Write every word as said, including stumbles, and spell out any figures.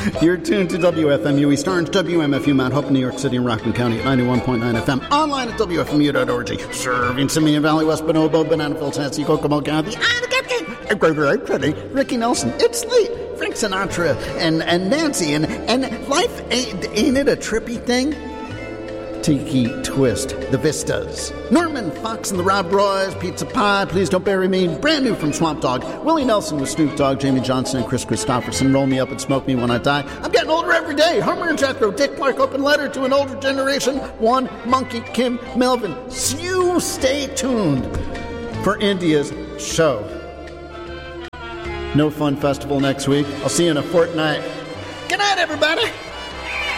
You're tuned to W F M U East Orange, W M F U Mount Hope, New York City, and Rockland County at ninety-one point nine F M. Online at W F M U dot org. Serving Simeon Valley, West Bonobo, Bananaville, Tennessee, Kokomo County. Ricky Nelson. It's late. Frank Sinatra and, and Nancy. And, and life, ain't, ain't it a trippy thing? Tiki Twist, The Vistas. Norman Fox and the Rob Roys, Pizza Pie, Please Don't Bury Me, brand new from Swamp Dogg. Willie Nelson with Snoop Dogg, Jamie Johnson and Chris Christopherson, Roll Me Up and Smoke Me When I Die. I'm getting older every day. Homer and Jethro, Dick Clark, Open Letter to an Older Generation, One, Monkey, Kim, Melvin. You stay tuned for India's show. No Fun Festival next week. I'll see you in a fortnight. Good night, everybody.